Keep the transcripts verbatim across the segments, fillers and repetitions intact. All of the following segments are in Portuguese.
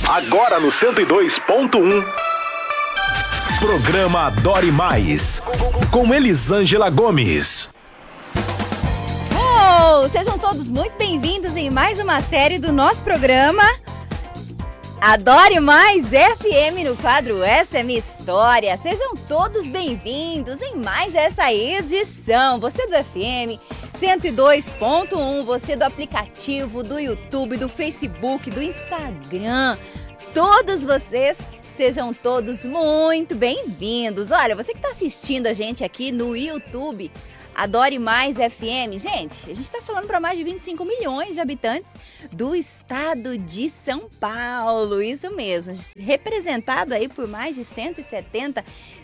Agora no cento e dois ponto um. Programa Adore Mais, com Elisângela Gomes. Oh, sejam todos muito bem-vindos em mais uma série do nosso programa Adore Mais F M no quadro Essa é Minha História. Sejam todos bem-vindos em mais essa edição. Você do F M cento e dois ponto um, você do aplicativo, do YouTube, do Facebook, do Instagram, todos vocês, sejam todos muito bem-vindos. Olha, você que está assistindo a gente aqui no YouTube, Adore Mais F M. Gente, a gente está falando para mais de vinte e cinco milhões de habitantes do estado de São Paulo. Isso mesmo, representado aí por mais de cento e setenta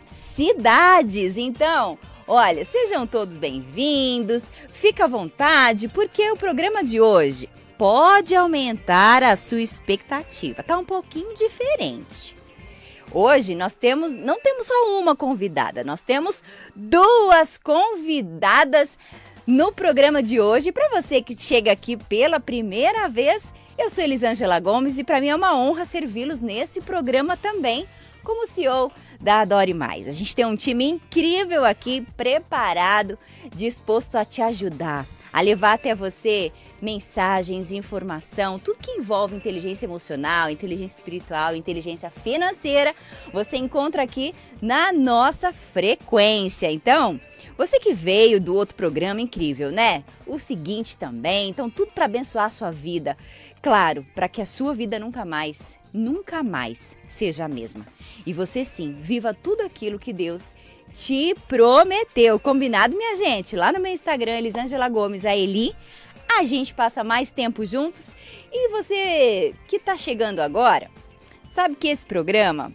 cidades. Então, olha, sejam todos bem-vindos, fica à vontade, porque o programa de hoje pode aumentar a sua expectativa. Tá um pouquinho diferente. Hoje nós temos, não temos só uma convidada, nós temos duas convidadas no programa de hoje. Para você que chega aqui pela primeira vez, eu sou Elisângela Gomes e para mim é uma honra servi-los nesse programa também, como C E O da Adore Mais. A gente tem um time incrível aqui, preparado, disposto a te ajudar, a levar até você mensagens, informação, tudo que envolve inteligência emocional, inteligência espiritual, inteligência financeira, você encontra aqui na nossa frequência. Então, você que veio do outro programa, incrível, né? O seguinte também, então tudo para abençoar a sua vida. Claro, para que a sua vida nunca mais, nunca mais seja a mesma. E você sim, viva tudo aquilo que Deus te prometeu. Combinado, minha gente? Lá no meu Instagram, Elisângela Gomes, a Eli, a gente passa mais tempo juntos. E você que está chegando agora, sabe que esse programa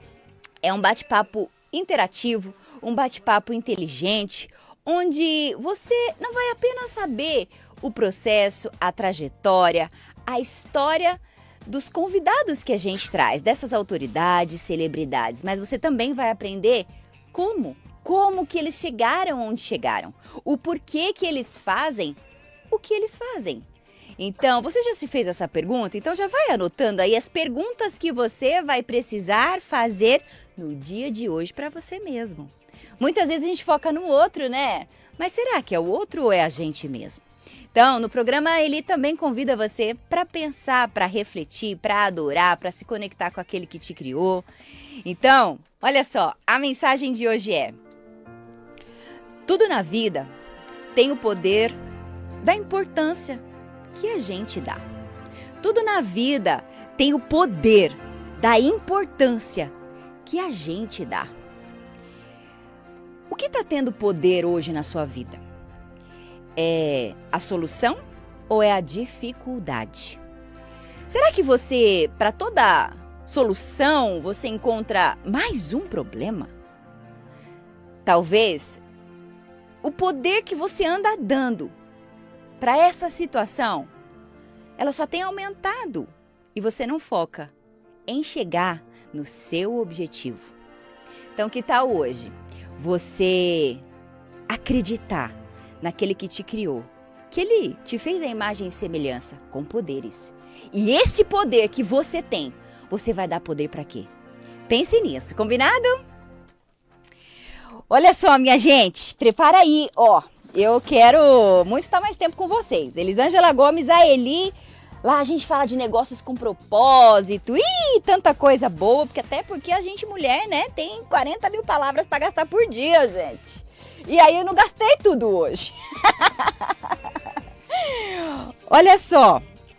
é um bate-papo interativo, um bate-papo inteligente, onde você não vai apenas saber o processo, a trajetória, a história dos convidados que a gente traz, dessas autoridades, celebridades, mas você também vai aprender como, como que eles chegaram onde chegaram, o porquê que eles fazem o que eles fazem. Então, você já se fez essa pergunta? Então já vai anotando aí as perguntas que você vai precisar fazer no dia de hoje para você mesmo. Muitas vezes a gente foca no outro, né? Mas será que é o outro ou é a gente mesmo? Então, no programa ele também convida você para pensar, para refletir, para adorar, para se conectar com aquele que te criou. Então, olha só, a mensagem de hoje é: tudo na vida tem o poder da importância que a gente dá. Tudo na vida tem o poder da importância que a gente dá. O que está tendo poder hoje na sua vida? É a solução ou é a dificuldade? Será que você, para toda solução, você encontra mais um problema? Talvez o poder que você anda dando para essa situação, ela só tem aumentado e você não foca em chegar no seu objetivo. Então, que tal hoje você acreditar naquele que te criou, que ele te fez a imagem e semelhança com poderes. E esse poder que você tem, você vai dar poder para quê? Pense nisso, combinado? Olha só, minha gente, prepara aí, ó. Eu quero muito estar mais tempo com vocês. Elisângela Gomes, a Eli. Lá a gente fala de negócios com propósito. Ih, tanta coisa boa. Porque até porque a gente, mulher, né, tem quarenta mil palavras para gastar por dia, gente. E aí eu não gastei tudo hoje. Olha só.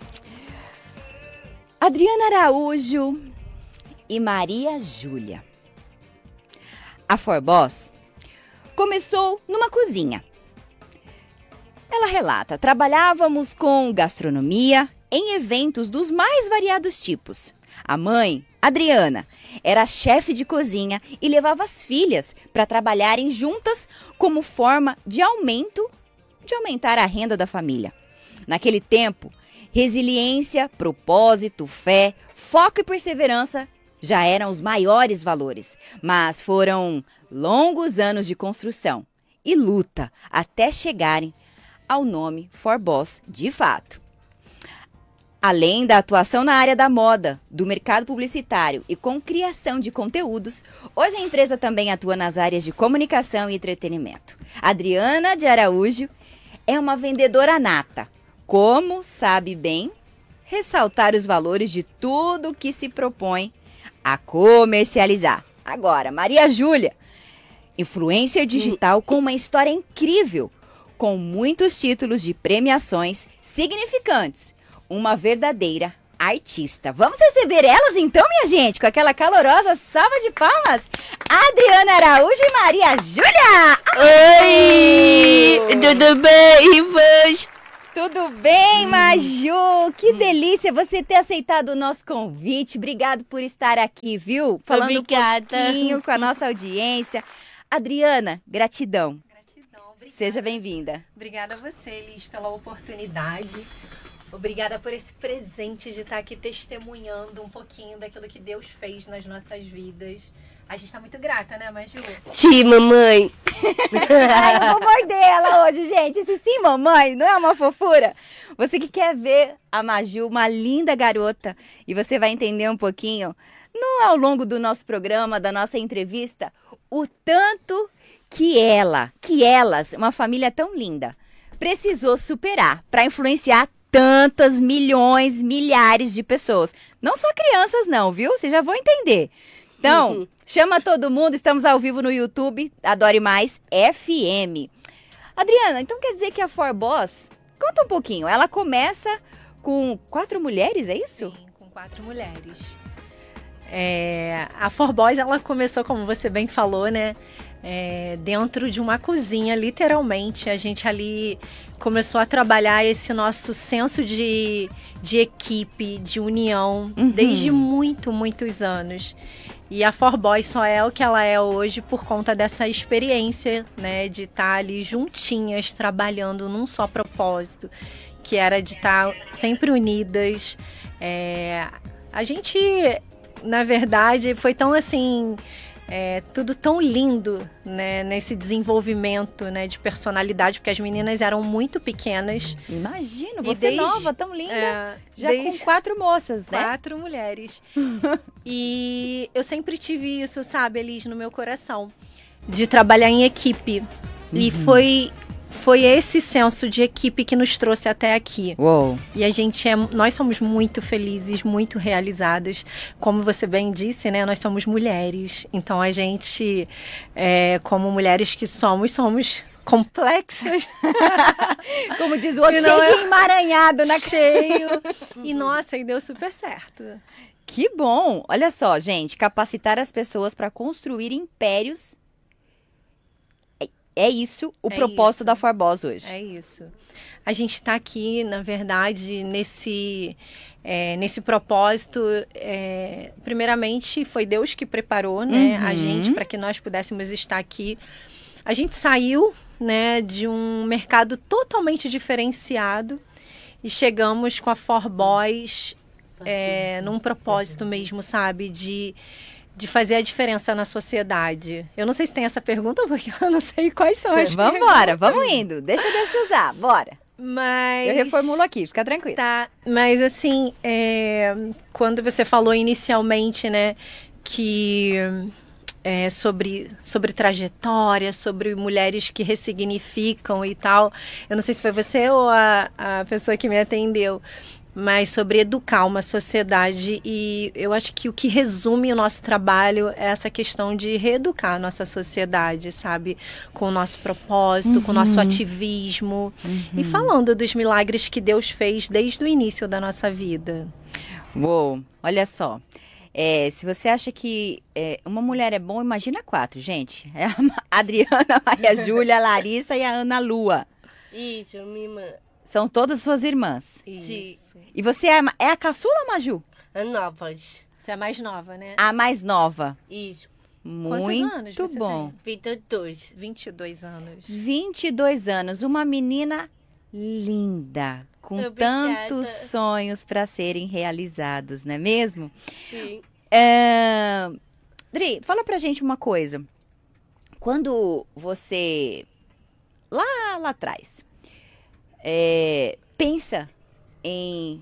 Adriana Araújo e Maria Júlia. A Forboss começou numa cozinha. Ela relata: trabalhávamos com gastronomia em eventos dos mais variados tipos. A mãe, Adriana, era chefe de cozinha e levava as filhas para trabalharem juntas como forma de aumento, de aumentar a renda da família. Naquele tempo, resiliência, propósito, fé, foco e perseverança já eram os maiores valores, mas foram longos anos de construção e luta até chegarem ao nome Forboss de fato. Além da atuação na área da moda, do mercado publicitário e com criação de conteúdos, hoje a empresa também atua nas áreas de comunicação e entretenimento. Adriana de Araújo é uma vendedora nata. Como sabe bem ressaltar os valores de tudo que se propõe a comercializar. Agora, Maria Júlia, influencer digital com uma história incrível, com muitos títulos de premiações significantes. Uma verdadeira artista. Vamos receber elas então, minha gente, com aquela calorosa salva de palmas. Adriana Araújo e Maria Júlia! Oi! Tudo bem, Ivans? Tudo bem, Maju? Que delícia você ter aceitado o nosso convite. Obrigado por estar aqui, viu? Falando Obrigada. um pouquinho com a nossa audiência. Adriana, gratidão. Gratidão. Obrigada. Seja bem-vinda. Obrigada a você, Liz, pela oportunidade. Obrigada por esse presente de estar aqui testemunhando um pouquinho daquilo que Deus fez nas nossas vidas. A gente tá muito grata, né, Maju? Sim, mamãe. Ai, eu vou morder ela hoje, gente. Esse sim, mamãe, não é uma fofura? Você que quer ver a Maju, uma linda garota, e você vai entender um pouquinho, no, ao longo do nosso programa, da nossa entrevista, o tanto que ela, que elas, uma família tão linda, precisou superar para influenciar tantas milhões, milhares de pessoas. Não só crianças não, viu? Vocês já vão entender. Então, Uhum. chama todo mundo, estamos ao vivo no YouTube, Adore Mais F M. Adriana, então quer dizer que a For Boss, conta um pouquinho, ela começa com quatro mulheres, é isso? Sim, com quatro mulheres. É, a For Boys, ela começou, como você bem falou, né? É, dentro de uma cozinha, literalmente. A gente ali começou a trabalhar esse nosso senso de, de equipe, de união, Uhum. desde muito, muitos anos. E a For Boys só é o que ela é hoje por conta dessa experiência, né? De estar ali juntinhas, trabalhando num só propósito, que era de estar sempre unidas. É, a gente, na verdade, foi tão assim... É, tudo tão lindo, né, nesse desenvolvimento, né, de personalidade, porque as meninas eram muito pequenas. Imagino, E você desde- nova, tão linda, É, já desde com quatro moças, né? quatro mulheres. E eu sempre tive isso, sabe, Elis, no meu coração, de trabalhar em equipe. E foi, foi esse senso de equipe que nos trouxe até aqui. Uou. E a gente é, nós somos muito felizes, muito realizadas. Como você bem disse, né? Nós somos mulheres. Então a gente, é, como mulheres que somos, somos complexas. Como diz o outro, E não cheio é- de emaranhado na Cheio. E nossa, e deu super certo. Que bom! Olha só, gente, capacitar as pessoas para construir impérios. É, é isso o É propósito isso. da For Boss hoje. É isso. A gente está aqui, na verdade, nesse, é, nesse propósito. É, primeiramente, foi Deus que preparou, né, Uhum. a gente para que nós pudéssemos estar aqui. A gente saiu, né, de um mercado totalmente diferenciado e chegamos com a For Boys é, num propósito mesmo, sabe, de de fazer a diferença na sociedade. Eu não sei se tem essa pergunta, porque eu não sei quais são as Vamos perguntas. embora, vamos indo. Deixa Deus te usar, bora. Mas... Eu reformulo aqui, fica tranquilo. Tá, mas assim, é, quando você falou inicialmente, né, que é, sobre, sobre trajetória, sobre mulheres que ressignificam e tal, eu não sei se foi você ou a, a pessoa que me atendeu, mas sobre educar uma sociedade, e eu acho que o que resume o nosso trabalho é essa questão de reeducar a nossa sociedade, sabe? Com o nosso propósito, com o nosso ativismo, e falando dos milagres que Deus fez desde o início da nossa vida. Uou, olha só. É, se você acha que é, uma mulher é bom, imagina quatro, gente. É a Ma- Adriana, a Maria Júlia, a Larissa e a Ana Lua. Isso, minha irmã. São todas suas irmãs. Sim. E você é, a ma- é a caçula, Maju? A novas. Você é a mais nova, né? A mais nova. Isso. Muito anos você bom. Vitor dois. vinte e dois anos. vinte e dois anos, uma menina linda, com Obrigada. tantos sonhos para serem realizados, não é mesmo? Sim. É... Dri, fala pra gente uma coisa. Quando você, lá, lá atrás, é, pensa em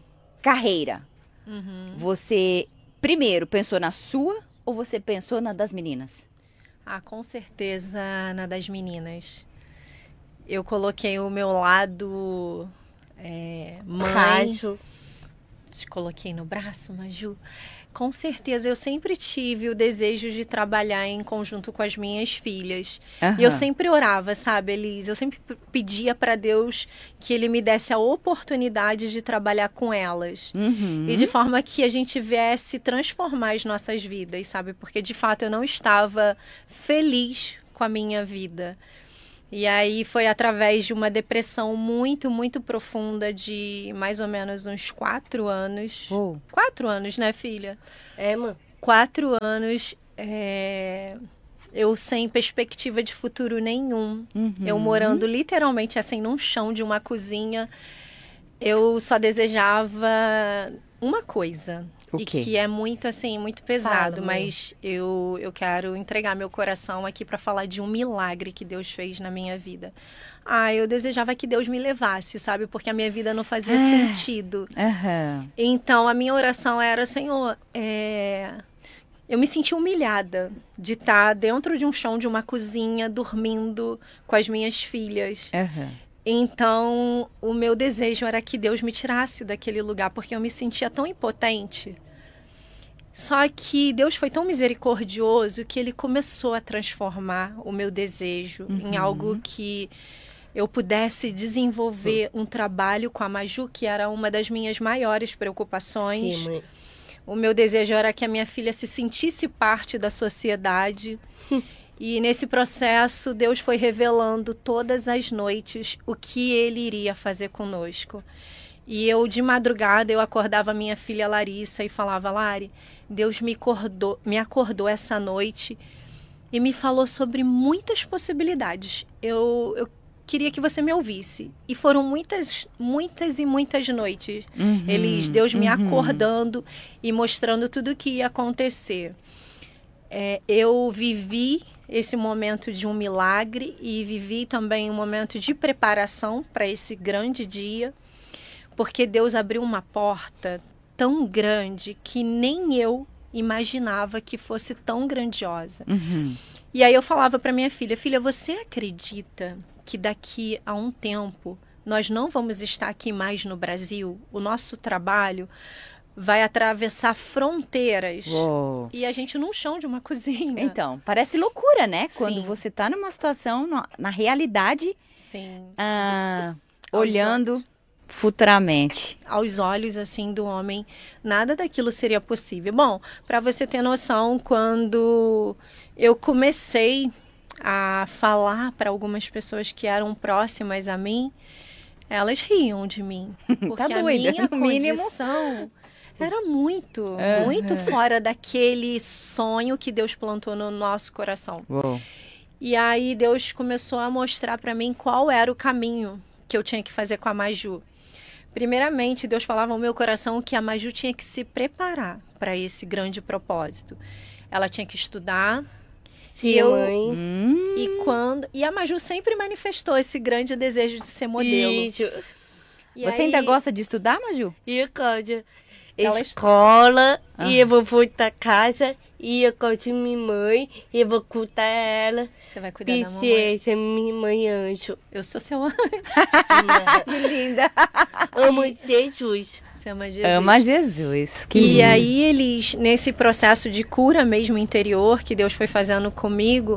carreira, Uhum. você primeiro pensou na sua ou você pensou na das meninas? Ah, com certeza na das meninas. Eu coloquei o meu lado é, mãe. Rádio. Te coloquei no braço, Maju. Com certeza, eu sempre tive o desejo de trabalhar em conjunto com as minhas filhas. Aham. E eu sempre orava, sabe, Elise? Eu sempre p- pedia para Deus que Ele me desse a oportunidade de trabalhar com elas. Uhum. E de forma que a gente viesse transformar as nossas vidas, sabe? Porque, de fato, eu não estava feliz com a minha vida. E aí foi através de uma depressão muito, muito profunda de mais ou menos uns quatro anos. Uou. Quatro anos, né, filha? É, mãe. Quatro anos, é, eu sem perspectiva de futuro nenhum. Uhum. Eu morando literalmente assim num chão de uma cozinha. Eu só desejava uma coisa. O E quê? que é muito assim, muito pesado, Fala, mãe. mas eu, eu quero entregar meu coração aqui para falar de um milagre que Deus fez na minha vida. Ah, eu desejava que Deus me levasse, sabe? Porque a minha vida não fazia Ah. sentido. Aham. Então, a minha oração era, Senhor, é... eu me senti humilhada de estar dentro de um chão de uma cozinha, dormindo com as minhas filhas. Aham. Então, o meu desejo era que Deus me tirasse daquele lugar, porque eu me sentia tão impotente. Só que Deus foi tão misericordioso que Ele começou a transformar o meu desejo em algo que eu pudesse desenvolver um trabalho com a Maju, que era uma das minhas maiores preocupações. Sim, mãe. O meu desejo era que a minha filha se sentisse parte da sociedade. E nesse processo, Deus foi revelando todas as noites o que Ele iria fazer conosco. E eu, de madrugada, eu acordava minha filha Larissa e falava, Lari, Deus me acordou, me acordou essa noite e me falou sobre muitas possibilidades. Eu, eu queria que você me ouvisse. E foram muitas, muitas e muitas noites. Uhum. Eles, Deus me Uhum. acordando e mostrando tudo o que ia acontecer. É, eu vivi esse momento de um milagre e vivi também um momento de preparação para esse grande dia, porque Deus abriu uma porta tão grande que nem eu imaginava que fosse tão grandiosa. Uhum. E aí eu falava para minha filha, filha, você acredita que daqui a um tempo nós não vamos estar aqui mais no Brasil? O nosso trabalho vai atravessar fronteiras. Uou. E a gente num chão de uma cozinha. Então, parece loucura, né? Quando Sim. você tá numa situação, na, na realidade, Sim. ah, Aos olhando futuramente. Aos olhos assim do homem, nada daquilo seria possível. Bom, para você ter noção, quando eu comecei a falar para algumas pessoas que eram próximas a mim, elas riam de mim, porque Tá a doida, minha no mínimo. condição era muito, Aham. muito fora daquele sonho que Deus plantou no nosso coração. Uou. E aí Deus começou a mostrar para mim qual era o caminho que eu tinha que fazer com a Maju. Primeiramente, Deus falava ao meu coração que a Maju tinha que se preparar para esse grande propósito. Ela tinha que estudar. Sim, E eu- mãe. Hum. E quando e a Maju sempre manifestou esse grande desejo de ser modelo. Isso. E Você aí- ainda gosta de estudar, Maju? E coisa. Ela Escola, Ah. e eu vou voltar casa, e eu gosto de minha mãe, e eu vou cuidar ela. Você vai cuidar da mamãe? Princesa, minha mãe anjo. Eu sou seu anjo. Que linda. Amo Jesus. Você ama Jesus. Ama Jesus. Que E lindo. aí eles, nesse processo de cura mesmo interior que Deus foi fazendo comigo,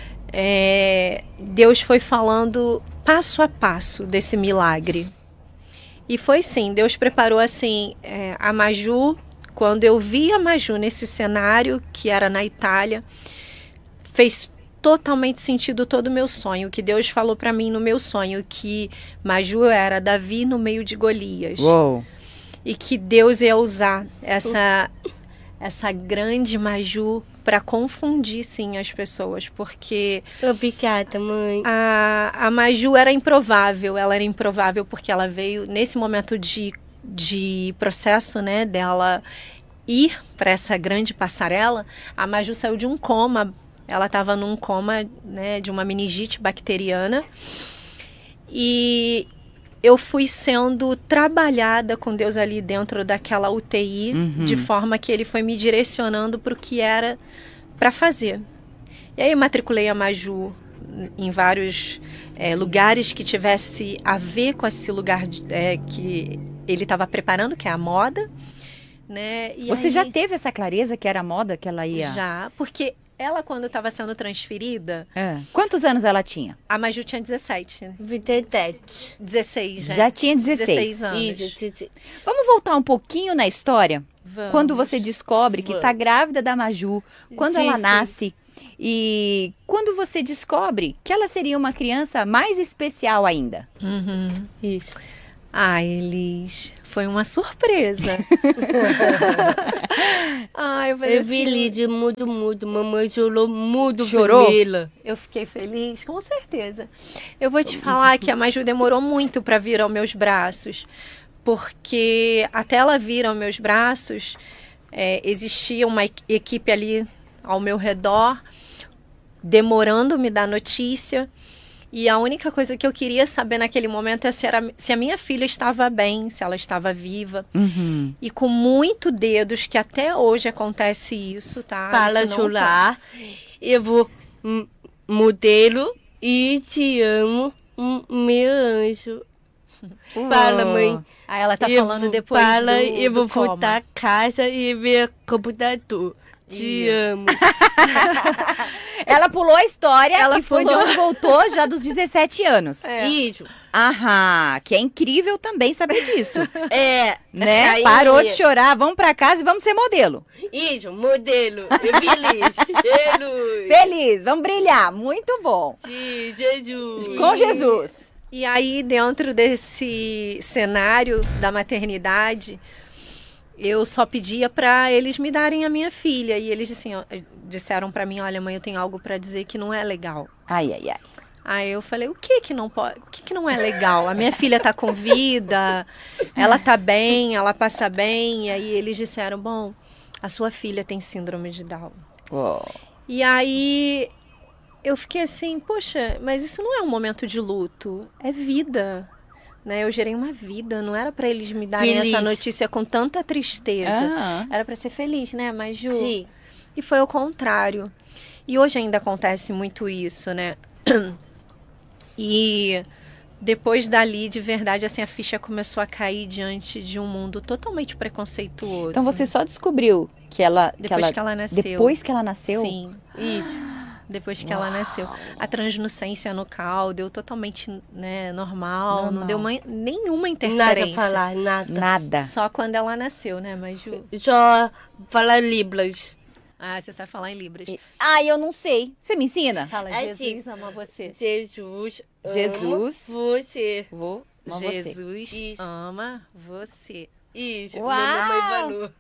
é, Deus foi falando passo a passo desse milagre. E foi sim, Deus preparou assim, é, a Maju, quando eu vi a Maju nesse cenário, que era na Itália, fez totalmente sentido todo o meu sonho, que Deus falou para mim no meu sonho, que Maju era Davi no meio de Golias. Uou. E que Deus ia usar essa, essa grande Maju para confundir, sim, as pessoas. Porque Obrigada, mãe. a, a Maju era improvável. Ela era improvável porque ela veio nesse momento de, de processo, né, dela ir para essa grande passarela. A Maju saiu de um coma. Ela estava num coma, né, de uma meningite bacteriana. E eu fui sendo trabalhada com Deus ali dentro daquela U T I, Uhum. de forma que ele foi me direcionando para o que era para fazer. E aí eu matriculei a Maju em vários é, lugares que tivesse a ver com esse lugar de, é, que ele estava preparando, que é a moda. Né? E Você aí, já teve essa clareza que era a moda que ela ia? Já, porque ela, quando estava sendo transferida, É. Quantos anos ela tinha? a Maju tinha dezessete, né? vinte e sete. dezesseis, né? Já tinha dezesseis. anos. Isso, Titi. Vamos voltar um pouquinho na história? Vamos. Quando você descobre que Vamos. tá grávida da Maju, quando Sim, ela sim. nasce e quando você descobre que ela seria uma criança mais especial ainda. Uhum. Isso. Ai, Elis, foi uma surpresa. Ai, eu falei Eu vi assim, Lídia muito, muito. Mamãe chorou muito Chorou? vermelha. eu fiquei feliz, com certeza. Eu vou te falar que a Maju demorou muito para vir aos meus braços, porque até ela vir aos meus braços, é, existia uma equi- equipe ali ao meu redor, demorando me dar notícia. E a única coisa que eu queria saber naquele momento é se, era, se a minha filha estava bem, se ela estava viva. Uhum. E com muito dedos, que até hoje acontece isso, tá? Para Isso não chorar. Eu vou hum, modelo e te amo, hum, meu anjo. Fala, mãe. Aí ela tá eu falando vou- depois fala, do, eu vou do coma. voltar a casa e ver computador. Te Isso. amo. Ela pulou a história Ela e foi pulou. de onde voltou já dos dezessete anos. É. Isso. Aham, que é incrível também saber disso, É. né? Aí- Parou de chorar, vamos pra casa e vamos ser modelo. Isso, modelo. Eu feliz. Jesus. Feliz, vamos brilhar, muito bom. Sim, Jesus. Com Jesus. E aí, dentro desse cenário da maternidade, eu só pedia para eles me darem a minha filha. E eles assim, ó, disseram para mim, olha, mãe, eu tenho algo para dizer que não é legal. Ai, ai, ai. Aí eu falei, o que que não pode, o que que não é legal? A minha filha tá com vida, ela tá bem, ela passa bem. E aí eles disseram, bom, a sua filha tem síndrome de Down. Oh. E aí eu fiquei assim, poxa, mas isso não é um momento de luto, é vida. Né? Eu gerei uma vida, não era para eles me darem Feliz. essa notícia com tanta tristeza. Aham. Era para ser feliz, né, mas Ju? Sim. E foi o contrário. E hoje ainda acontece muito isso, né? E depois dali, de verdade, assim, a ficha começou a cair diante de um mundo totalmente preconceituoso. Então você só descobriu que ela... que Depois ela- que ela nasceu. Depois que ela nasceu? Sim, Isso. depois que ela nasceu. A translucência no cal deu totalmente, né, normal, Normal. não deu uma- nenhuma Nada interferência. falar, nada. Nada. Só quando ela nasceu, né, mas Ju? Só falar libras. Ah, você sabe falar em Libras. Ai, eu não sei. Você me ensina? Fala, É Jesus ama você. Jesus. Jesus. ama você. Vou. Mas você. Jesus Isso. ama você. Isso. Uau! Minha mamãe falou.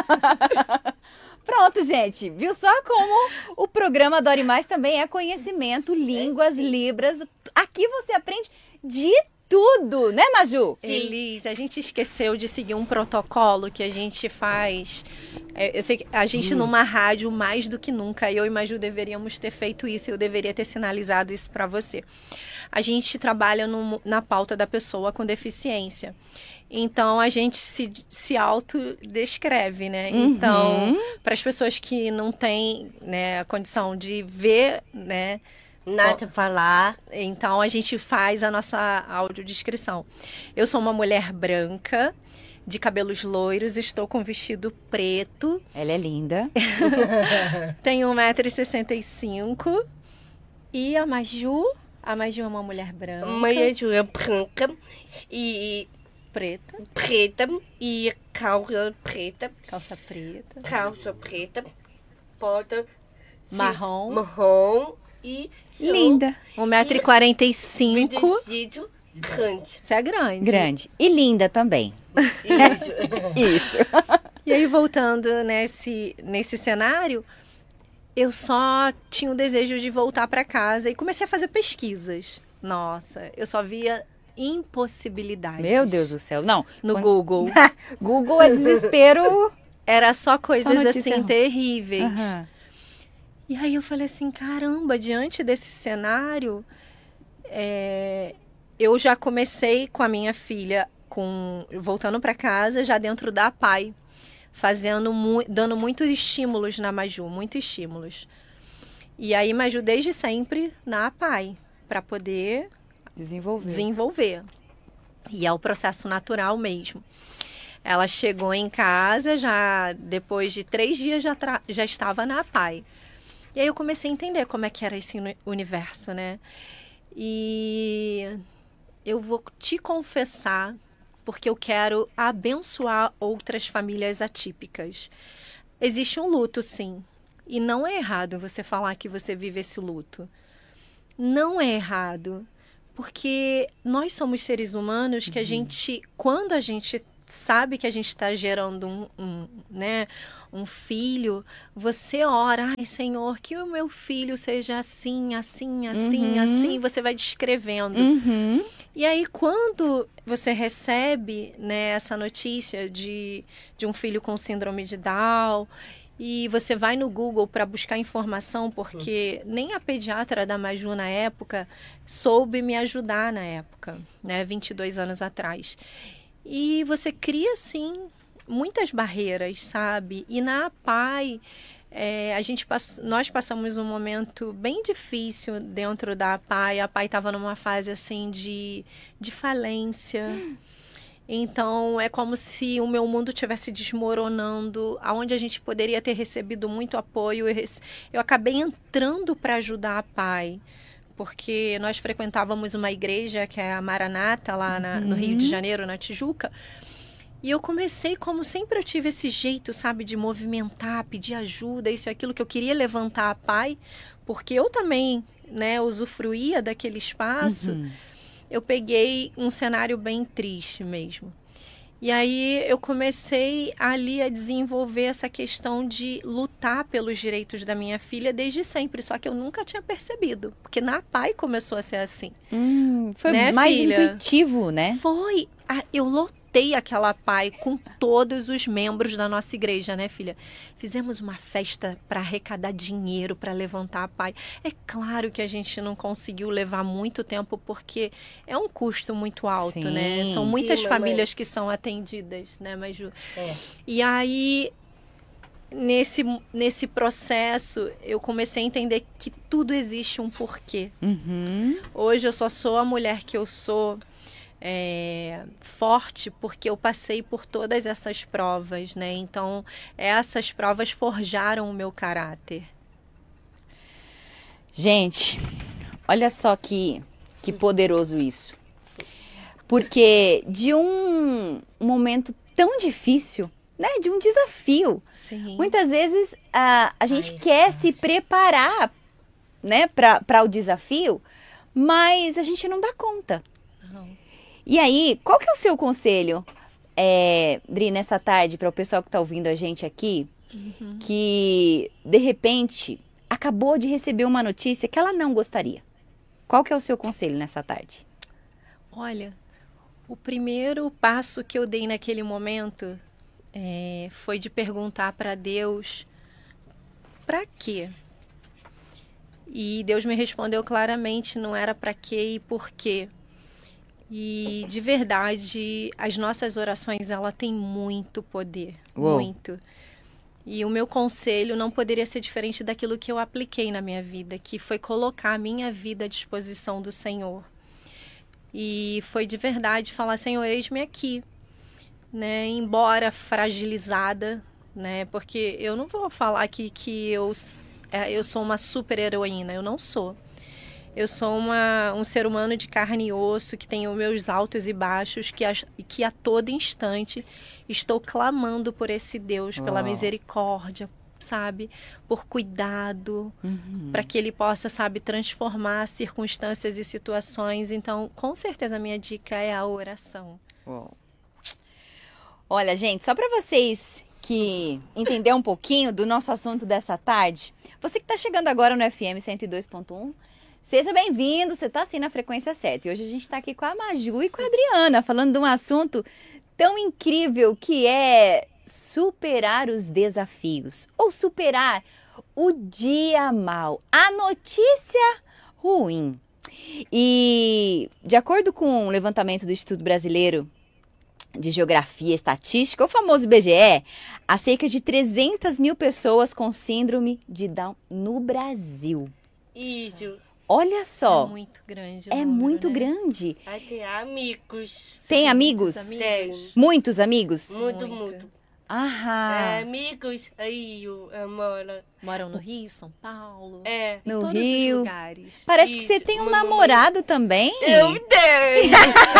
Pronto, gente. Viu só como o programa Dore Mais também é conhecimento, línguas, libras. Aqui você aprende de tudo, né, Maju? Elis, a gente esqueceu de seguir um protocolo que a gente faz. É, eu sei que a gente numa rádio, mais do que nunca, eu e Maju deveríamos ter feito isso, eu deveria ter sinalizado isso para você. A gente trabalha no- na pauta da pessoa com deficiência. Então, a gente se, se autodescreve, né? Uhum. Então, para as pessoas que não têm, né, a condição de ver, né? Nada falar. Então a gente faz a nossa audiodescrição. Eu sou uma mulher branca, de cabelos loiros, estou com vestido preto, Ela é linda. tenho um metro e sessenta e cinco e a Maju, a Maju é uma mulher branca, Mãe é branca e preta, preta e calça preta, calça preta, calça preta, bota Marrom. marrom e são Linda. um metro e quarenta e cinco. vestido grande. Você é grande. Grande. E linda também. Isso. Isso. E aí, voltando nesse, nesse cenário, eu só tinha o desejo de voltar para casa e comecei a fazer pesquisas. Nossa, eu só via impossibilidades. Meu Deus do céu. Não. No Quando- Google. Google é desespero. Era só coisas notícia assim ruim. terríveis. Aham. E aí eu falei assim, caramba, diante desse cenário, é, eu já comecei com a minha filha, com voltando para casa, já dentro da A P A I, fazendo, mu dando muitos estímulos na Maju, muitos estímulos. E aí, Maju, desde sempre, na A P A I, para poder Desenvolver. desenvolver. E é o processo natural mesmo. Ela chegou em casa, já depois de três dias já, já estava na A P A I. E aí eu comecei a entender como é que era esse universo, né? E eu vou te confessar, porque eu quero abençoar outras famílias atípicas. Existe um luto, sim. E não é errado você falar que você vive esse luto. Não é errado. Porque nós somos seres humanos que a gente, quando a gente sabe que a gente está gerando um, um, né, um filho, você ora, ai Senhor, que o meu filho seja assim, assim, assim, Uhum. assim, você vai descrevendo. Uhum. E aí, quando você recebe, né, essa notícia de, de um filho com síndrome de Down, e você vai no Google para buscar informação, porque nem a pediatra da Maju na época soube me ajudar na época, né, vinte e dois anos atrás. E você cria, sim, muitas barreiras, sabe? E na A P A I, é, a gente pass... nós passamos um momento bem difícil dentro da A P A I. A A P A I estava numa fase, assim, de, de falência. Hum. Então, é como se o meu mundo estivesse desmoronando, aonde a gente poderia ter recebido muito apoio. Eu, rece... eu acabei entrando para ajudar a A P A I, porque nós frequentávamos uma igreja, que é a Maranata, lá na, no Rio de Janeiro, na Tijuca. E eu comecei, como sempre eu tive esse jeito, sabe, de movimentar, pedir ajuda, isso e aquilo, que eu queria levantar a A P A I, porque eu também, né, usufruía daquele espaço. Uhum. Eu peguei um cenário bem triste mesmo. E aí eu comecei ali a desenvolver essa questão de lutar pelos direitos da minha filha desde sempre, só que eu nunca tinha percebido, porque na A P A I começou a ser assim. Hum, foi né, mais filha? intuitivo, né? Foi. Eu lotei aquela A P A I com todos os membros da nossa igreja, né, filha? Fizemos uma festa para arrecadar dinheiro, para levantar a A P A I. É claro que a gente não conseguiu levar muito tempo, porque é um custo muito alto, Sim. né? São muitas Sim, famílias que são atendidas, né, Maju? É. E aí, nesse, nesse processo, eu comecei a entender que tudo existe um porquê. Uhum. Hoje eu só sou a mulher que eu sou, É, forte, porque eu passei por todas essas provas, né? Então, essas provas forjaram o meu caráter. Gente, olha só que, que poderoso isso. Porque de um momento tão difícil, né? De um desafio. Sim. Muitas vezes a, a gente Ai, quer se preparar, né? Para o desafio, mas a gente não dá conta. Não. E aí, qual que é o seu conselho, é, Dri, nessa tarde, para o pessoal que está ouvindo a gente aqui, uhum. que, de repente, acabou de receber uma notícia que ela não gostaria? Qual que é o seu conselho nessa tarde? Olha, o primeiro passo que eu dei naquele momento é, foi de perguntar para Deus, para quê? E Deus me respondeu claramente, não era para quê e por quê. E, de verdade, as nossas orações, ela tem muito poder, Uou. muito. E o meu conselho não poderia ser diferente daquilo que eu apliquei na minha vida, que foi colocar a minha vida à disposição do Senhor. E foi de verdade falar, Senhor, eis-me aqui, né? Embora fragilizada, né? Porque eu não vou falar aqui que eu, eu sou uma super heroína, eu não sou. Eu sou uma, um ser humano de carne e osso, que tem os meus altos e baixos, que a, que a todo instante estou clamando por esse Deus, oh. pela misericórdia, sabe? Por cuidado, uhum. para que Ele possa, sabe, transformar circunstâncias e situações. Então, com certeza, a minha dica é a oração. Oh. Olha, gente, só para vocês que entenderam um pouquinho do nosso assunto dessa tarde, você que está chegando agora no F M cento e dois ponto um, seja bem-vindo, você está assim na frequência certa. E hoje a gente está aqui com a Maju e com a Adriana, falando de um assunto tão incrível que é superar os desafios, ou superar o dia mal, a notícia ruim. E, de acordo com o levantamento do Instituto Brasileiro de Geografia e Estatística, o famoso I B G E, há cerca de trezentas mil pessoas com síndrome de Down no Brasil. Isso. Olha só, É muito grande. o é número, muito né? grande. Até amigos. Tem amigos? amigos? Tem. Muitos amigos? Muito, Muito. muito. Aham. É, amigos aí, eu moro. Moram no Rio, São Paulo. É. Em No todos os Rio. lugares. Parece que você Isso, tem um uma mamãe- namorado também. Eu tenho!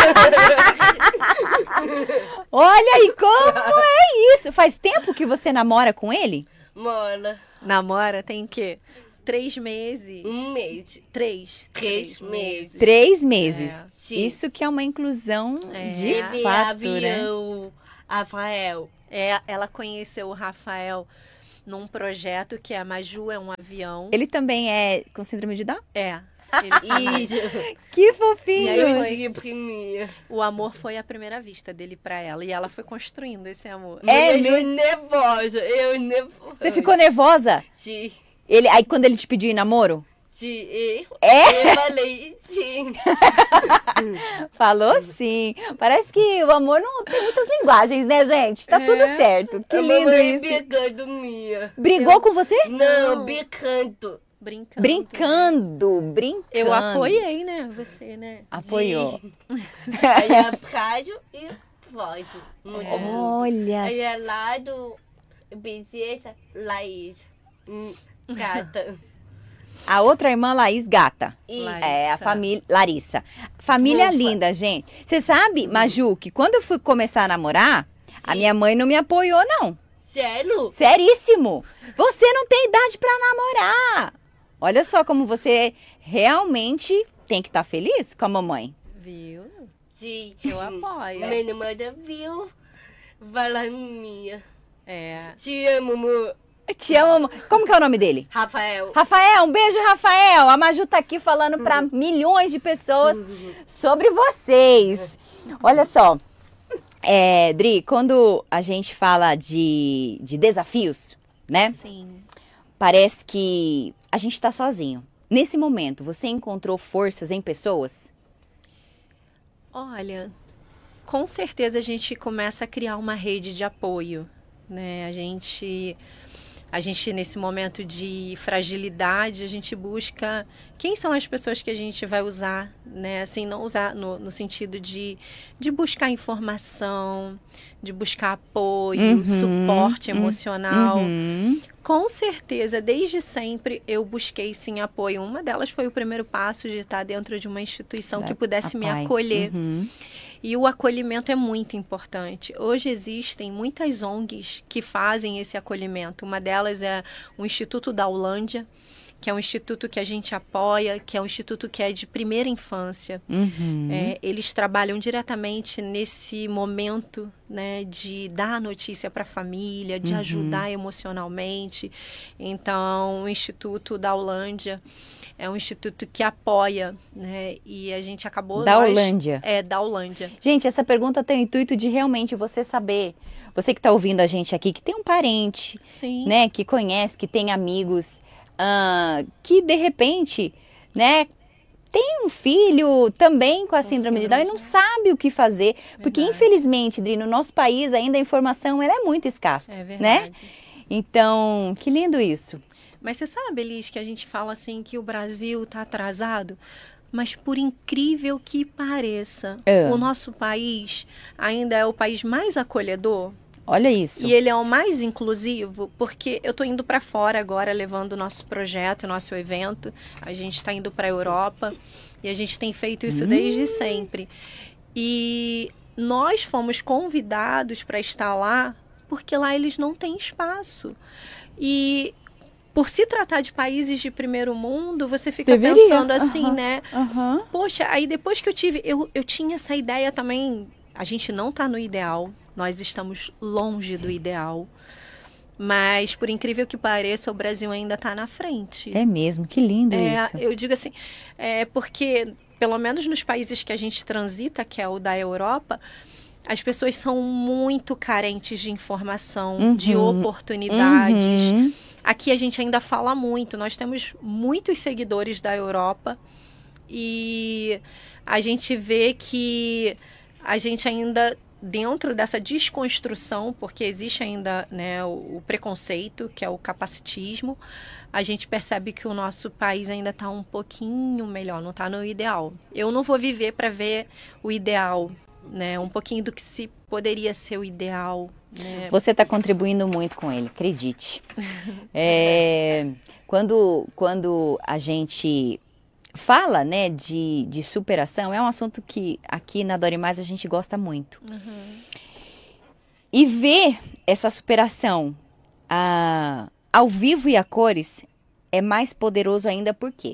Olha aí, como é isso? Faz tempo que você namora com ele? Mora Namora tem o quê? Três meses. um mês. Três. Três meses. Três meses. É, sim. Isso que é uma inclusão É. de Teve fato, né? avião, Rafael. É, ela conheceu o Rafael num projeto que a Maju é um avião. Ele também é com síndrome de Down? É. Ele- Isso. Que fofinho! E aí Eu foi- fui primeiro. o amor foi à primeira vista dele pra ela. E ela foi construindo esse amor. É eu mesmo? nervosa, eu nervosa. Você ficou nervosa? Sim, Ele, aí quando ele te pediu em namoro? sim. Eu, É? eu falei sim. Falou sim. Parece que o amor não tem muitas linguagens, né, gente? Tá É. tudo certo. Que A lindo mamãe isso. brigando minha. Brigou com você? Não, Não. brincando. Brincando. Brincando, brincando. Eu apoiei, né? Você, né? Apoiou. Aí é rádio e pode. Muito É. muito. Olha Aí é lá do Princesa Laís. Hum, Gata. A outra irmã, Laís Gata. Isso. Larissa. É, a família. Larissa. Família Fofa. linda, gente. Você sabe, Maju, que quando eu fui começar a namorar, a minha mãe não me apoiou, não. Sério? Seríssimo. Você não tem idade pra namorar. Olha só como você realmente tem que estar feliz com a mamãe. Viu? Sim. Eu apoio. Minha namorada viu. Falando minha. É. Te amo, amor. Te amo. mamãe. Como que é o nome dele? Rafael. Rafael, um beijo, Rafael. A Maju tá aqui falando para milhões de pessoas sobre vocês. Olha só, é, Dri, quando a gente fala de, de desafios, né? Sim. Parece que a gente tá sozinho. Nesse momento, você encontrou forças em pessoas? Olha, com certeza a gente começa a criar uma rede de apoio, né? A gente, a gente nesse momento de fragilidade, a gente busca quem são as pessoas que a gente vai usar, né? Assim, não usar no, no sentido de, de buscar informação, de buscar apoio, Uhum, suporte emocional. Uhum. Com certeza, desde sempre eu busquei sim apoio. Uma delas foi o primeiro passo de estar dentro de uma instituição que pudesse me Papai. acolher. Uhum. E o acolhimento é muito importante. Hoje existem muitas O N Gs que fazem esse acolhimento. Uma delas é o Instituto da Holândia, que é um instituto que a gente apoia, que é um instituto que é de primeira infância. Uhum. É, eles trabalham diretamente nesse momento, né, de dar a notícia para a família, de Uhum. ajudar emocionalmente. Então, o Instituto da Holândia é um instituto que apoia, né, e a gente acabou... Da nós- Holândia. É, da Holândia. Gente, essa pergunta tem o intuito de realmente você saber. Você que está ouvindo a gente aqui, que tem um parente, Sim. né, que conhece, que tem amigos, ah, que de repente, né, tem um filho também com a síndrome de Down e não sabe o que fazer, porque Verdade. infelizmente, Dri, no nosso país ainda a informação ela é muito escassa, É né? verdade. Então, que lindo isso. Mas você sabe, Elis, que a gente fala assim que o Brasil está atrasado? Mas por incrível que pareça, É. o nosso país ainda é o país mais acolhedor. Olha isso. E ele é o mais inclusivo, porque eu tô indo para fora agora, levando o nosso projeto, o nosso evento. A gente está indo para a Europa e a gente tem feito isso desde sempre. E nós fomos convidados para estar lá, porque lá eles não têm espaço. E por se tratar de países de primeiro mundo, você fica Deveria. pensando assim, Aham. né? Aham. Poxa, aí depois que eu tive, eu, eu tinha essa ideia também. A gente não tá no ideal, nós estamos longe do ideal. Mas, por incrível que pareça, o Brasil ainda tá na frente. É mesmo, que lindo É, isso. eu digo assim, é porque, pelo menos nos países que a gente transita, que é o da Europa, as pessoas são muito carentes de informação, Uhum. de oportunidades. Uhum. Aqui a gente ainda fala muito, nós temos muitos seguidores da Europa e a gente vê que a gente ainda, dentro dessa desconstrução, porque existe ainda, né, o, o preconceito, que é o capacitismo, a gente percebe que o nosso país ainda está um pouquinho melhor, não está no ideal. Eu não vou viver para ver o ideal, né, um pouquinho do que se poderia ser o ideal. Né? Você está contribuindo muito com ele, acredite. É, quando, quando a gente fala, né, de, de superação, é um assunto que aqui na Dore Mais a gente gosta muito. Uhum. E ver essa superação a, ao vivo e a cores é mais poderoso ainda, por quê?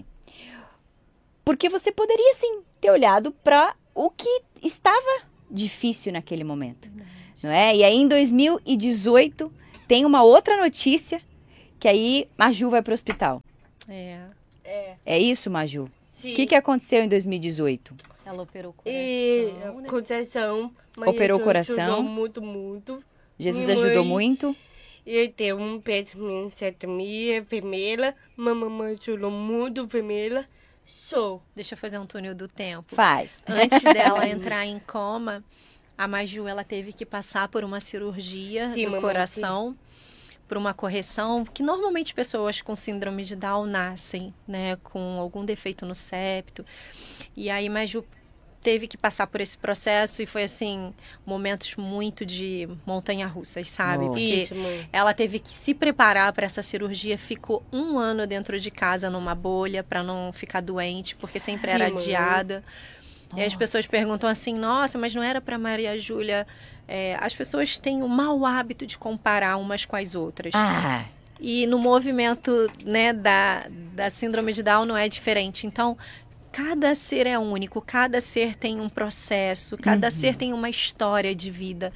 Porque você poderia sim ter olhado para o que estava difícil naquele momento. Não é? E aí em dois mil e dezoito tem uma outra notícia que aí Maju vai para o hospital. É. É. É isso, Maju? O Sim. que, que aconteceu em dois mil e dezoito? Ela operou o coração. E né? coração. Mas Operou o Jesus coração. ajudou muito, muito. Jesus Minha ajudou mãe- muito? Eu tenho um pensamento vermelha. Mamãe ajudou muito vermelha. Sou. Deixa eu fazer um túnel do tempo. Faz. Antes dela entrar em coma, a Maju, ela teve que passar por uma cirurgia Sim, do mamãe, coração, por uma correção, que normalmente pessoas com síndrome de Down nascem, né, com algum defeito no septo. E aí Maju teve que passar por esse processo e foi assim, momentos muito de montanha-russas, sabe? Oh. Porque Isso, mãe. ela teve que se preparar para essa cirurgia, ficou um ano dentro de casa numa bolha para não ficar doente, porque sempre era Sim, mãe. adiada. E as Nossa. pessoas perguntam assim, nossa, mas não era para Maria Júlia? É, as pessoas têm o mau hábito de comparar umas com as outras. Ah, E no movimento, né, da, da síndrome de Down não é diferente. Então, cada ser é único, cada ser tem um processo, cada ser tem uma história de vida.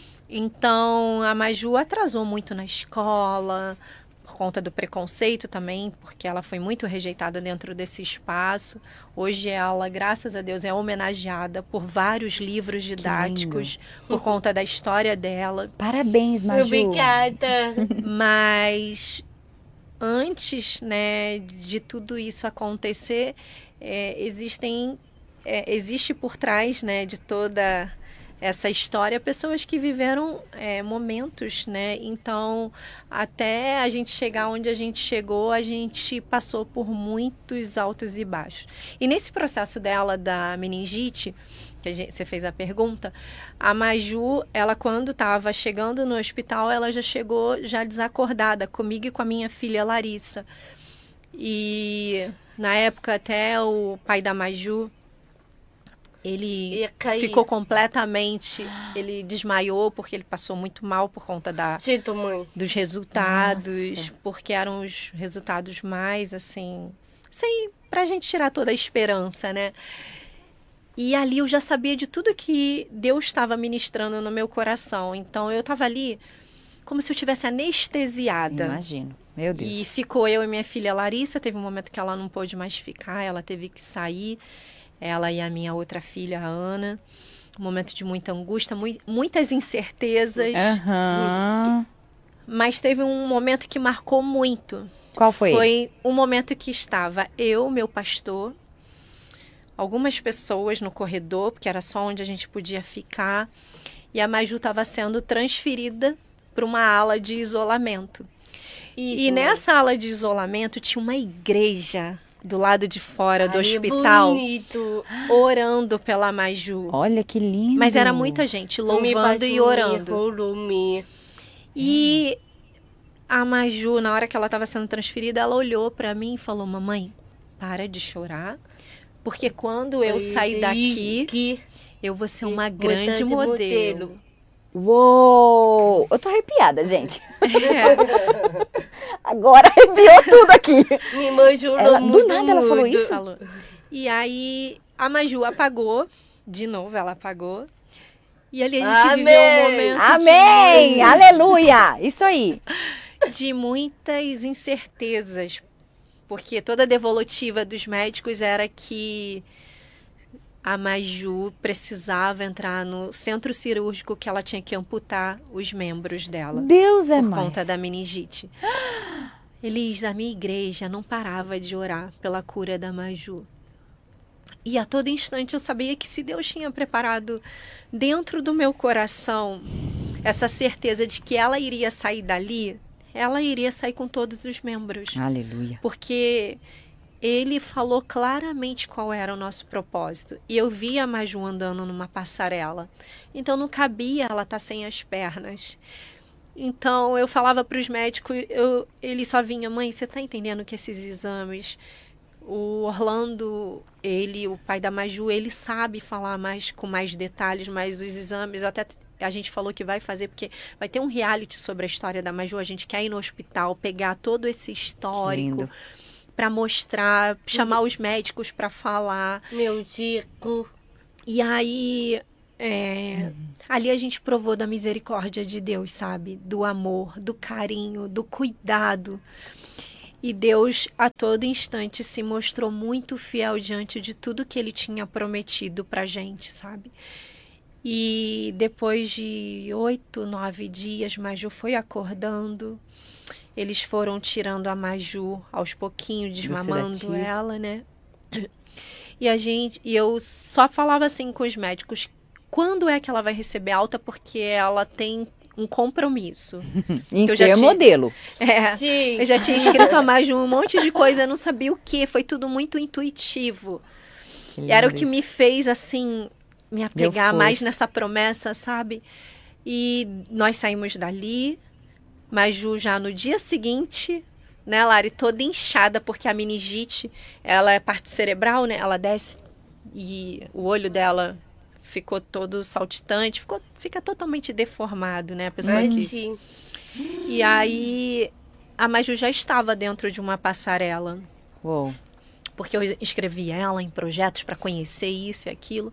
Então, a Maju atrasou muito na escola, por conta do preconceito também, porque ela foi muito rejeitada dentro desse espaço. Hoje ela, graças a Deus, é homenageada por vários livros didáticos, por conta da história dela. parabéns, Maju. Obrigada. Mas antes, né, de tudo isso acontecer, é, existem, é, existe por trás, né, de toda essa história pessoas que viveram é, momentos, né? Então, até a gente chegar onde a gente chegou, a gente passou por muitos altos e baixos. E nesse processo dela da meningite, que a gente, você fez a pergunta, a Maju, ela quando estava chegando no hospital, ela já chegou já desacordada comigo e com a minha filha Larissa. E na época até o pai da Maju, ele Ia cair. ficou completamente, ele desmaiou porque ele passou muito mal por conta da, Sinto, mãe. dos resultados, Nossa. porque eram os resultados mais assim, sem pra gente tirar toda a esperança, né? E ali eu já sabia de tudo que Deus estava ministrando no meu coração. Então eu estava ali como se eu tivesse anestesiada. Imagino. Meu Deus. E ficou eu e minha filha Larissa. Teve um momento que ela não pôde mais ficar, ela teve que sair. Ela e a minha outra filha, a Ana. Um momento de muita angústia, mui- muitas incertezas. Aham. Mas teve um momento que marcou muito. Qual foi? Foi um momento que estava eu, meu pastor, algumas pessoas no corredor, porque era só onde a gente podia ficar. E a Maju estava sendo transferida para uma ala de isolamento. Isso, E mãe. nessa ala de isolamento tinha uma igreja do lado de fora do Ai, é hospital, bonito. orando pela Maju. Olha que lindo. Mas era muita gente Me louvando bate e me, orando. rolou-me. E a Maju, na hora que ela estava sendo transferida, ela olhou para mim e falou: mamãe, para de chorar, porque quando eu sair daqui, Que eu vou ser uma importante grande modelo. Uou! Eu tô arrepiada, gente. É, Agora arrepiou tudo aqui. minha mãe jurou Ela- do muito, nada ela falou muito. isso? falou. E aí a Maju apagou, de novo ela apagou. E ali a gente Amém! viveu um momento Amém! Aleluia! Isso aí. de muitas incertezas, porque toda a devolutiva dos médicos era que a Maju precisava entrar no centro cirúrgico, que ela tinha que amputar os membros dela Deus é por mais. conta da meningite. Elis, a minha igreja não parava de orar pela cura da Maju. E a todo instante eu sabia que se Deus tinha preparado dentro do meu coração essa certeza de que ela iria sair dali, ela iria sair com todos os membros. Aleluia. Porque ele falou claramente qual era o nosso propósito. E eu via a Maju andando numa passarela. Então não cabia ela estar sem as pernas. Então eu falava para os médicos, eu, ele só vinha, mãe, você está entendendo que esses exames... O Orlando, ele, o pai da Maju, ele sabe falar mais com mais detalhes, mas os exames, até a gente falou que vai fazer, porque vai ter um reality sobre a história da Maju, a gente quer ir no hospital, pegar todo esse histórico para mostrar, chamar os médicos para falar. Meu Dico. E aí, é, uhum. ali a gente provou da misericórdia de Deus, sabe? Do amor, do carinho, do cuidado. E Deus, a todo instante, se mostrou muito fiel diante de tudo que Ele tinha prometido pra gente, sabe? E depois de oito, nove dias, Maju foi acordando. Eles foram tirando a Maju aos pouquinhos, desmamando ela, né? E a gente, e eu só falava assim com os médicos, quando é que ela vai receber alta? Porque ela tem um compromisso. Em eu ser já modelo. Tinha, é, Sim. eu já tinha escrito a Maju um monte de coisa, eu não sabia o que, foi tudo muito intuitivo. E era o que me fez, assim, me apegar mais nessa promessa, sabe? E nós saímos dali, Maju já no dia seguinte, né, Lari, toda inchada, porque a meningite, ela é parte cerebral, né, ela desce e o olho dela ficou todo saltitante, ficou, fica totalmente deformado, né, a pessoa Ai, que... sim. E aí, a Maju já estava dentro de uma passarela. Uou. Porque eu inscrevi ela em projetos para conhecer isso e aquilo.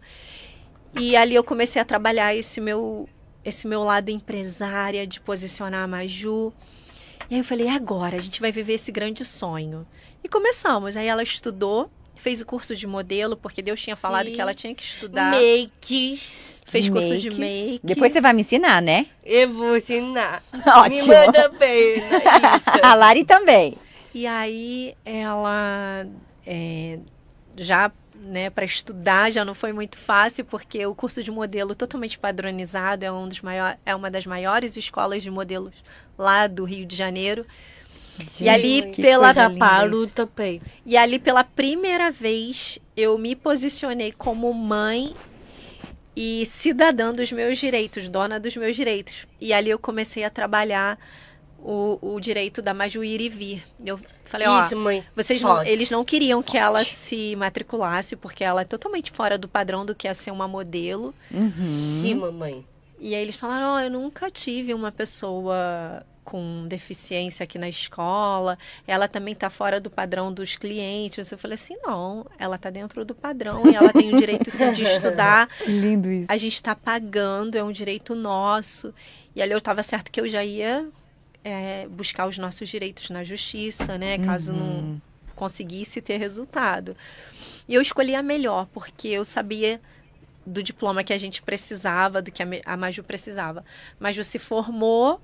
E ali eu comecei a trabalhar esse meu, esse meu lado empresária, de posicionar a Maju. E aí eu falei, agora a gente vai viver esse grande sonho. E começamos. Aí ela estudou, fez o curso de modelo, porque Deus tinha falado Sim. que ela tinha que estudar. Makes. Fez De curso makes. de make. Depois você vai me ensinar, né? Eu vou ensinar. Ótimo. Me manda bem, né? Isso. A Lari também. E aí ela é, já, né, para estudar já não foi muito fácil, porque o curso de modelo totalmente padronizado é, um dos maior, é uma das maiores escolas de modelos lá do Rio de Janeiro. Gente, e ali que pela coisa linda Paro isso. também. E ali pela primeira vez eu me posicionei como mãe e cidadã dos meus direitos, dona dos meus direitos. E ali eu comecei a trabalhar o, o direito da Maju ir e vir. Eu falei, ó, Isso, mãe. vocês não, Forte. eles não queriam que Forte. ela se matriculasse, porque ela é totalmente fora do padrão do que é ser uma modelo. Uhum. Sim, mamãe. E aí eles falaram, ó, eu nunca tive uma pessoa com deficiência aqui na escola, ela também tá fora do padrão dos clientes. Eu falei assim, não, ela tá dentro do padrão e ela tem o direito sim de estudar. Lindo isso. A gente tá pagando, é um direito nosso. E ali eu tava certo que eu já ia é, buscar os nossos direitos na justiça, né, caso Uhum. não conseguisse ter resultado. E eu escolhi a melhor, porque eu sabia do diploma que a gente precisava, do que a, a Maju precisava. Maju se formou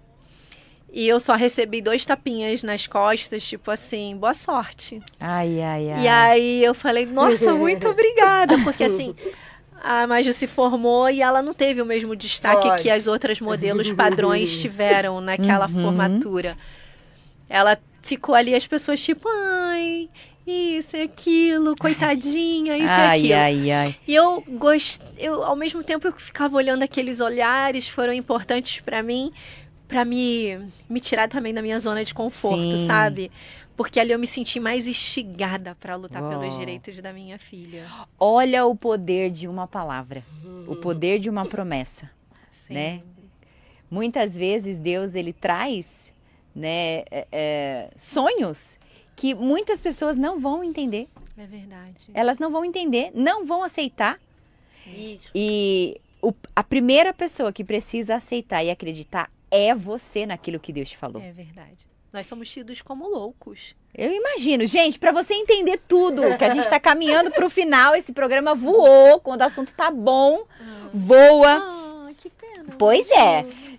e eu só recebi dois tapinhas nas costas, tipo assim, boa sorte. Ai, ai, ai. E aí eu falei, nossa, muito obrigada, porque assim, a Maju se formou e ela não teve o mesmo destaque Pode. que as outras modelos padrões tiveram naquela Uhum. formatura. Ela ficou ali, as pessoas tipo, ai, isso e aquilo, coitadinha, isso ai, e aquilo. ai, ai. E eu gostei, eu, ao mesmo tempo eu ficava olhando aqueles olhares, foram importantes pra mim, pra me, me tirar também da minha zona de conforto, Sim. sabe? Porque ali eu me senti mais instigada pra lutar Uau. pelos direitos da minha filha. Olha o poder de uma palavra. O poder de uma promessa. Né? Muitas vezes Deus, ele traz, né, é, é, sonhos que muitas pessoas não vão entender. É verdade. Elas não vão entender, não vão aceitar. Isso. E o- a primeira pessoa que precisa aceitar e acreditar é você naquilo que Deus te falou. É verdade. Nós somos tidos como loucos. Eu imagino. Gente, para você entender tudo, que a gente está caminhando para o final, esse programa voou. Quando o assunto tá bom, voa. Ah, que pena. Pois é.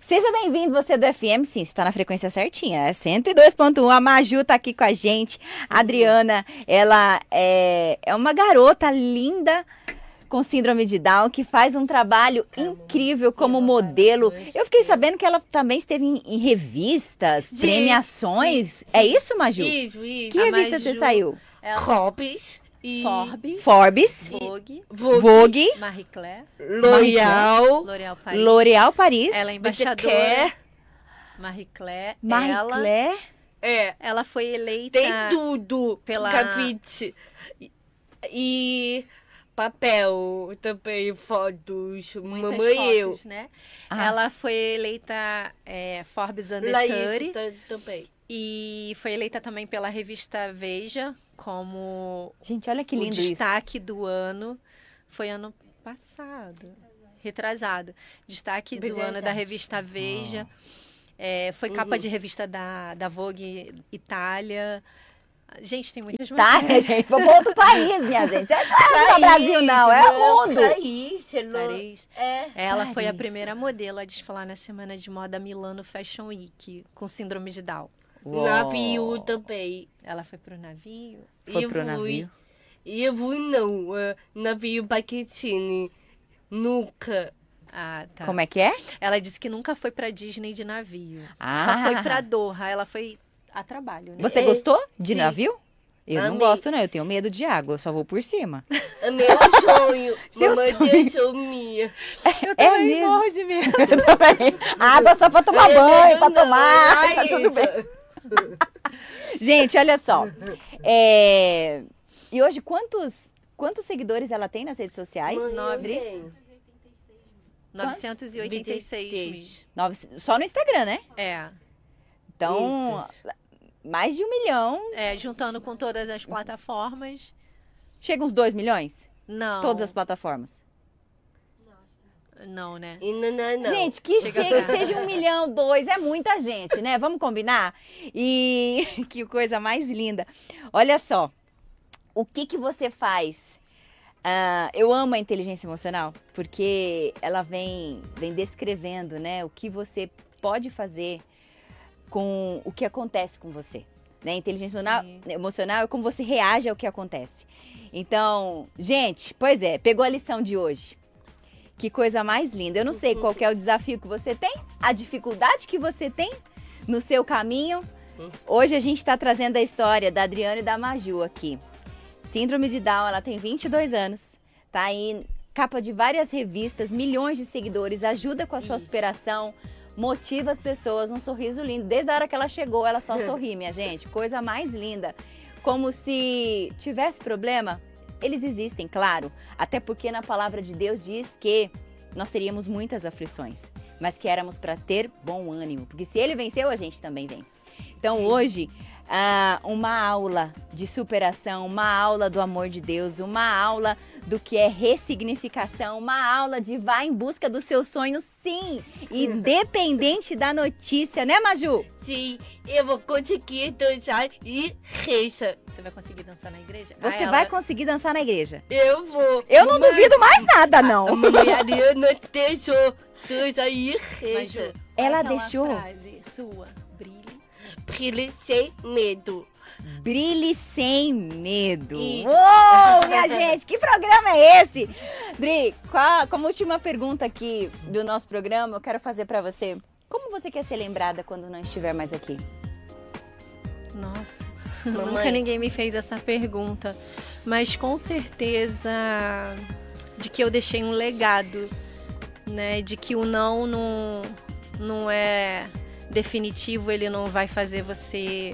Seja bem-vindo, você do F M. Sim, você tá na frequência certinha. É cento e dois ponto um. A Maju tá aqui com a gente. A Adriana, ela é, é uma garota linda com síndrome de Down, que faz um trabalho incrível como modelo. Eu fiquei sabendo que ela também esteve em, em revistas, Sim, premiações. sim, sim. É isso, Maju? Isso, isso. Que A revista Maju, você saiu? Ela... Forbes e Forbes, Forbes, Vogue, Vogue, Vogue, Marie Claire, L'Oréal, L'Oréal Paris. L'Oréal Paris, Ela é embaixadora. Quer. Marie Claire. Marie ela, Claire. É, ela foi eleita tem tudo. pela- Capite. E, e papel também, fotos, muitas mamãe e eu. fotos, né? Ah. Ela foi eleita é, Forbes Laís Understudy ta- também. e foi eleita também pela revista Veja como Gente, olha que o lindo isso. destaque do ano. Foi ano passado, retrasado. Destaque do Retrasado. ano da revista Veja. É, foi capa de revista da, da Vogue Itália. Gente, tem muitas Tá, mulheres. gente, vou para outro país, minha gente. Não é só Brasil, não, é mundo. Paris, é lo- Paris. É. Ela foi a Paris. primeira modelo a desfilar na semana de moda Milano Fashion Week, com síndrome de Down. Navio também. Ela foi pro navio. Foi Eu pro fui- navio. Eu fui não, eh, navio Paquetini. Nunca. Ah, tá. Como é que é? Ela disse que nunca foi pra Disney de navio. Ah. Só foi pra Doha. Ela foi a trabalho, né? Você É, gostou de sim. navio? Eu não Amei. gosto, não. Eu tenho medo de água. Eu só vou por cima. É meu sonho. Seu Mamãe sonho. deixou minha. Eu É também mesmo? morro de medo. Água só pra tomar É, banho, pra não, tomar. ai, Tá tudo bem. isso. Gente, olha só. É, E hoje, quantos, quantos seguidores ela tem nas redes sociais? Mãe, eu Nove. tenho. novecentos e oitenta e seis mil. Nove- Só no Instagram, né? É. Então, mais de um milhão. É, juntando com todas as plataformas. Chega uns dois milhões? Não. Todas as plataformas. Não, né? E não, não, não. Gente, que Chega chegue, perto. seja um milhão, dois, é muita gente, né? Vamos combinar? E que coisa mais linda. Olha só, o que que você faz? Ah, eu amo a inteligência emocional, porque ela vem, vem descrevendo, né, o que você pode fazer com o que acontece com você. Né? Inteligência emocional, Sim. emocional é como você reage ao que acontece. Então, gente, pois é, pegou a lição de hoje. Que coisa mais linda. Eu não sei qual que é o desafio que você tem, a dificuldade que você tem no seu caminho. Hoje a gente está trazendo a história da Adriana e da Maju aqui. Síndrome de Down, ela tem vinte e dois anos, tá aí, capa de várias revistas, milhões de seguidores, ajuda com a sua superação, motiva as pessoas, um sorriso lindo. Desde a hora que ela chegou, ela só sorri, minha gente. Coisa mais linda. Como se tivesse problema, eles existem, claro. Até porque na palavra de Deus diz que nós teríamos muitas aflições, mas que éramos para ter bom ânimo. Porque se ele venceu, a gente também vence. Então hoje, ah, uma aula de superação, uma aula do amor de Deus, uma aula do que é ressignificação, uma aula de vá em busca dos seus sonhos, sim, independente da notícia, né, Maju? Sim, eu vou conseguir dançar e reza. Você vai conseguir dançar na igreja? Você Ah, ela- vai conseguir dançar na igreja. Eu vou. Eu não Mamãe- duvido mais nada, A não. mamãe Ariana deixou dançar e Mas, reza. Ju, Ela faz uma deixou? frase sua, brilhe. Brilhe sem medo. Brilhe sem medo. E- Uou, minha gente, que programa é esse? Dri, qual- como última pergunta aqui do nosso programa, eu quero fazer pra você. Como você quer ser lembrada quando não estiver mais aqui? Nossa, Mamãe. nunca ninguém me fez essa pergunta. Mas com certeza de que eu deixei um legado, né? De que o não não, não é definitivo, ele não vai fazer você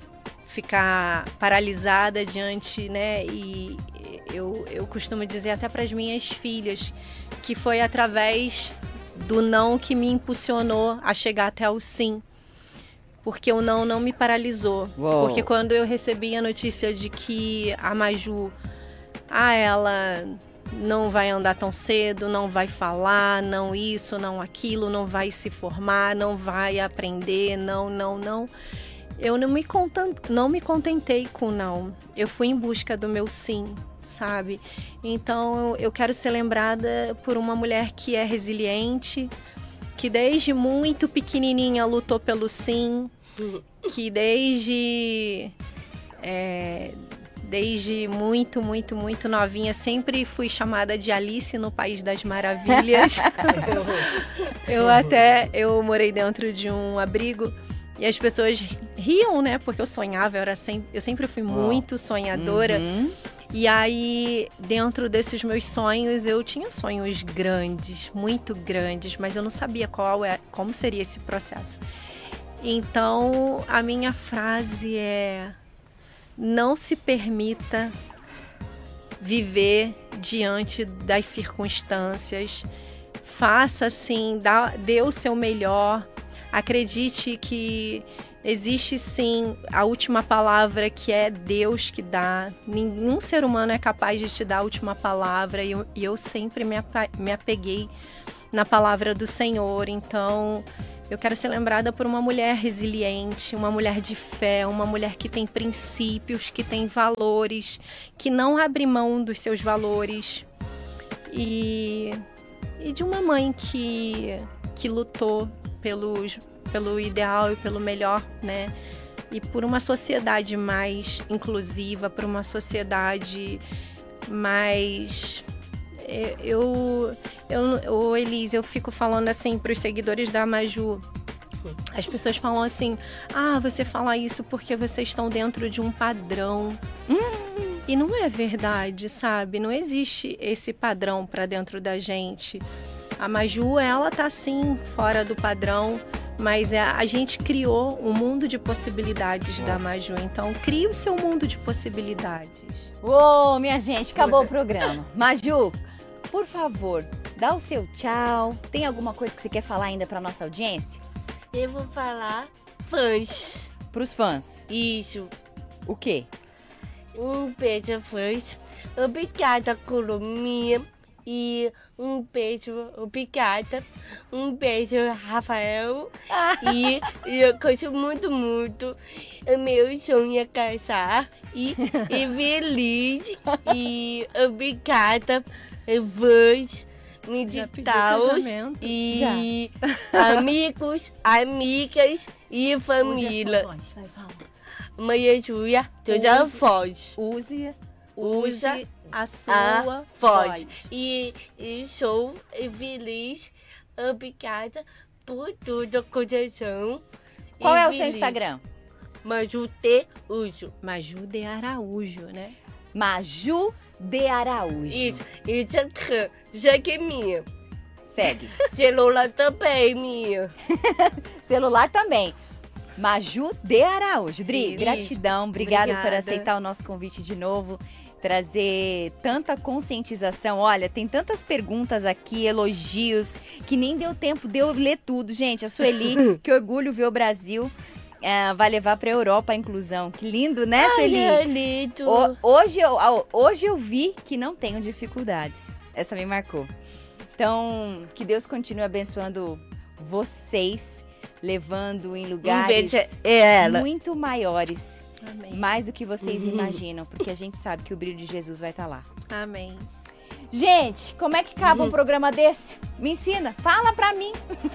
ficar paralisada diante, né? E eu, eu costumo dizer até para as minhas filhas que foi através do não que me impulsionou a chegar até o sim. Porque o não não me paralisou. Uou. Porque quando eu recebi a notícia de que a Maju, ah, ela não vai andar tão cedo, não vai falar, não isso, não aquilo, não vai se formar, não vai aprender, não, não, não. Eu não me, contan- não me contentei com não. Eu fui em busca do meu sim, sabe? Então eu quero ser lembrada por uma mulher que é resiliente, que desde muito pequenininha lutou pelo sim, que desde é, desde muito, muito, muito novinha sempre fui chamada de Alice no País das Maravilhas. eu até eu morei dentro de um abrigo e as pessoas riam, né? Porque eu sonhava, eu, era sempre, eu sempre fui muito sonhadora. Uhum. E aí, dentro desses meus sonhos, eu tinha sonhos grandes, muito grandes, mas eu não sabia qual é, como seria esse processo. Então, a minha frase é: não se permita viver diante das circunstâncias. Faça assim, dá, dê o seu melhor. Acredite que existe sim a última palavra, que é Deus que dá. Nenhum ser humano é capaz de te dar a última palavra. E eu, e eu sempre me, apa- me apeguei na palavra do Senhor. Então, eu quero ser lembrada por uma mulher resiliente, uma mulher de fé, uma mulher que tem princípios, que tem valores, que não abre mão dos seus valores. E, e de uma mãe que, que lutou pelos, pelo ideal e pelo melhor, né? E por uma sociedade mais inclusiva, por uma sociedade mais... Eu, eu, ô Elise, eu fico falando assim para os seguidores da Maju. As pessoas falam assim: ah, você fala isso porque vocês estão dentro de um padrão. Hum, e não é verdade, sabe? Não existe esse padrão para dentro da gente. A Maju, ela tá sim fora do padrão, mas a, a gente criou um mundo de possibilidades da Maju. Então, crie o seu mundo de possibilidades. Ô, minha gente, acabou o programa. Maju, por favor, dá o seu tchau. Tem alguma coisa que você quer falar ainda pra nossa audiência? Eu vou falar fãs. Pros fãs. Isso. O quê? Um beijo, fãs. Obrigada, Colomia. E um beijo, obrigada. Um beijo, Rafael. E, e eu gosto muito, muito. O meu sonho é casar. E, e feliz. E obrigada, fãs. Me Já pediu tal casamento. e amigos, amigas e família. Vai, fala. Maria Júlia, toda a voz. Use, Usa use a a sua voz. voz. E, e sou feliz, obrigada por tudo, coração. Qual E é o seu feliz. Instagram? Maju T. Uso. Maju de Araújo, né? Maju de Araújo. Isso, isso aqui, já que é minha. Segue. Celular também, minha. Celular também. Maju de Araújo. Dri, Isso. gratidão. Obrigada, por Obrigada. aceitar o nosso convite de novo. Trazer tanta conscientização. Olha, tem tantas perguntas aqui, elogios, que nem deu tempo de eu ler tudo. Gente, a Sueli, que orgulho ver o Brasil, é, vai levar para a Europa a inclusão. Que lindo, né, Sueli? Ai, é lindo. O- hoje, eu, a- hoje eu vi que não tenho dificuldades. Essa me marcou. Então, que Deus continue abençoando vocês, levando em Um lugares beijo, é ela. muito maiores, Amém. mais do que vocês Uhum. imaginam, porque a gente sabe que o brilho de Jesus vai estar lá. Amém. Gente, como é que acaba Uhum. um programa desse? Me ensina, fala pra mim.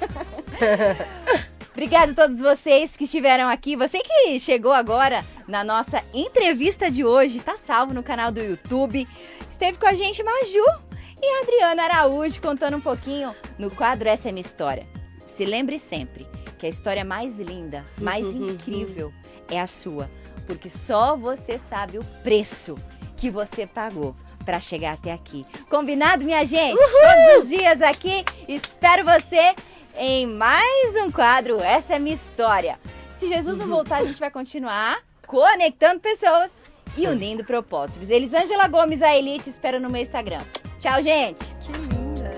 Obrigada a todos vocês que estiveram aqui. Você que chegou agora na nossa entrevista de hoje, tá salvo no canal do YouTube. Esteve com a gente Maju e a Adriana Araújo contando um pouquinho no quadro Essa é Minha História. Se lembre sempre que a história mais linda, mais incrível é a sua, porque só você sabe o preço que você pagou para chegar até aqui. Combinado, minha gente? Todos os dias aqui. Espero você em mais um quadro Essa é Minha História. Se Jesus não voltar, a gente vai continuar conectando pessoas e unindo propósitos. Elisângela Gomes, a Elite, espero no meu Instagram. Tchau, gente! Que lindo.